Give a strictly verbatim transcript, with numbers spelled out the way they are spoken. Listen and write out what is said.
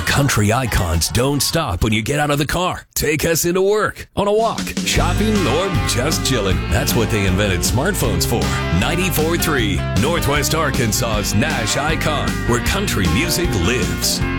country icons don't stop when you get out of the car. Take us into work, on a walk, shopping, or just chilling. That's what they invented smartphones for. ninety-four point three Northwest Arkansas's Nash Icon, where country music lives.